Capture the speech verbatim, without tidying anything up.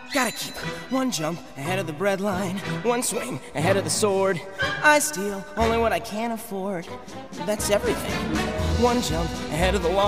Gotta keep one jump ahead of the breadline, one swing ahead of the sword. I steal only what I can afford. That's everything. One jump ahead of the law.